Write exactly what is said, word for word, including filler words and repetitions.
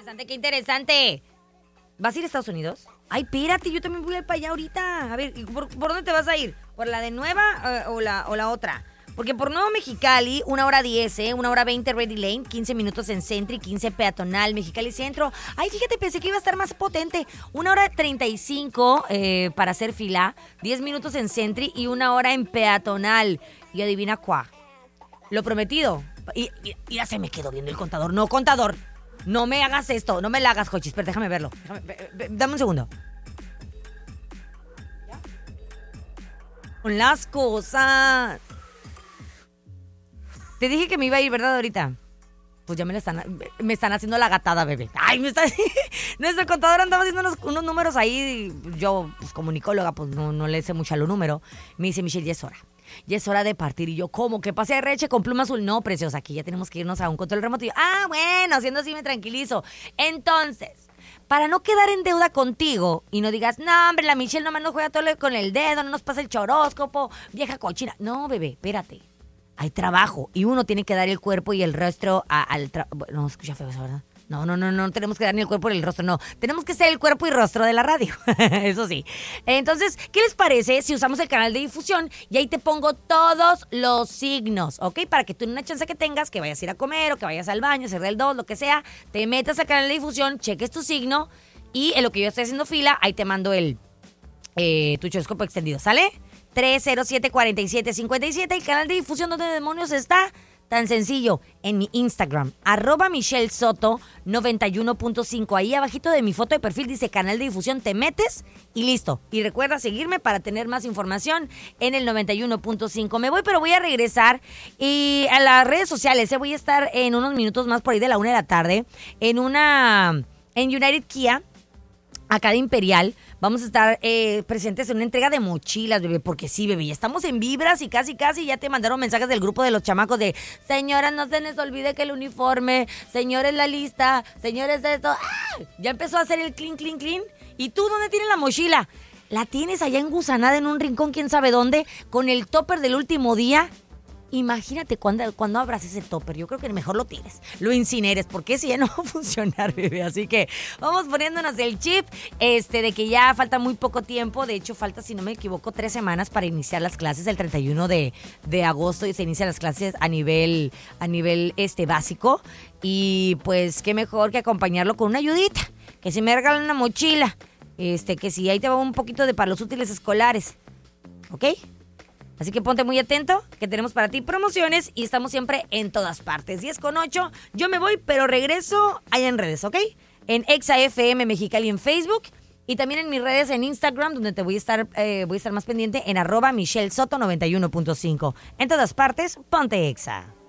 interesante, qué interesante. ¿Vas a ir a Estados Unidos? Ay, espérate, yo también voy a ir para allá ahorita. A ver, ¿por, por dónde te vas a ir? ¿Por la de Nueva eh, o, la, o la otra? Porque por Nuevo Mexicali, una hora diez, ¿eh? Una hora veinte Ready Lane, quince minutos en Centro y quince peatonal, Mexicali Centro. Ay, fíjate, pensé que iba a estar más potente. Una hora treinta y cinco eh, para hacer fila, diez minutos en Centro y una hora en peatonal. Y adivina cuá. Lo prometido. Y, y, y ya se me quedó viendo el contador. No, contador. No me hagas esto. No me la hagas, Jochis. Pero déjame verlo. Déjame, ve, ve, dame un segundo. Con las cosas. Te dije que me iba a ir, ¿verdad, ahorita? Pues ya me la están, me están haciendo la gatada, bebé. Ay, me está... Nuestro contador andaba haciendo unos, unos números ahí. Yo, pues, comunicóloga, pues, no, no le sé mucho a los números. Me dice, Michelle, ya es hora. Ya es hora de partir. Y yo, ¿cómo? ¿Que pase a Reche con pluma azul? No, preciosa, aquí ya tenemos que irnos a un control remoto. Y yo, ah, bueno, haciendo así me tranquilizo. Entonces, para no quedar en deuda contigo y no digas, no, hombre, la Michelle nomás nos juega todo con el dedo, no nos pasa el choróscopo, vieja cochina. No, bebé, espérate. Hay trabajo y uno tiene que dar el cuerpo y el rostro a, al trabajo. No, escucha feo eso, ¿verdad? No, no, no, no tenemos que dar ni el cuerpo ni el rostro, no. Tenemos que ser el cuerpo y rostro de la radio. Eso sí. Entonces, ¿qué les parece si usamos el canal de difusión y ahí te pongo todos los signos, ¿ok? Para que tú en una chance que tengas, que vayas a ir a comer o que vayas al baño, hacer del dos, lo que sea, te metas al canal de difusión, cheques tu signo y en lo que yo estoy haciendo fila, ahí te mando el eh, tu horóscopo extendido, ¿sale? tres cero siete, cuatro siete cinco siete, el canal de difusión donde demonios está. Tan sencillo, en mi Instagram, arroba Michelle Soto noventa y uno punto cinco. Ahí abajito de mi foto de perfil dice canal de difusión, te metes y listo. Y recuerda seguirme para tener más información en el noventa y uno punto cinco. Me voy, pero voy a regresar y a las redes sociales. ¿eh? Voy a estar en unos minutos más por ahí de la una de la tarde en una, en United Kia, acá de Imperial. Vamos a estar eh, presentes en una entrega de mochilas, bebé, porque sí, bebé, ya estamos en vibras y casi, casi ya te mandaron mensajes del grupo de los chamacos de, señoras, no se les olvide que el uniforme, señores, la lista, señores, esto. ¡Ah! Ya empezó a hacer el clean, clean, clean. ¿Y tú dónde tienes la mochila? La tienes allá engusanada en un rincón, quién sabe dónde, con el topper del último día. Imagínate cuando, cuando abras ese topper, yo creo que mejor lo tires, lo incineres, porque ese ya no va a funcionar, bebé. Así que vamos poniéndonos el chip este, de que ya falta muy poco tiempo. De hecho, falta, si no me equivoco, tres semanas para iniciar las clases. El treinta y uno de agosto y se inician las clases a nivel, a nivel este, básico. Y pues qué mejor que acompañarlo con una ayudita, que si me regalan una mochila, este, que si ahí te va un poquito de para los útiles escolares, ¿ok? Así que ponte muy atento, que tenemos para ti promociones y estamos siempre en todas partes. diez con ocho, yo me voy, pero regreso allá en redes, ¿ok? En Exa F M Mexicali en Facebook y también en mis redes en Instagram, donde te voy a estar, eh, voy a estar más pendiente en arroba Michelle Soto noventa y uno punto cinco. En todas partes, ponte Exa.